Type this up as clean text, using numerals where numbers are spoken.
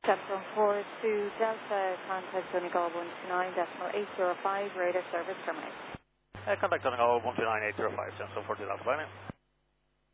Central 42 Delta, contact Donegal 129.805, radar service terminated. Contact Donegal 129.805, Central 42 Delta, bye now.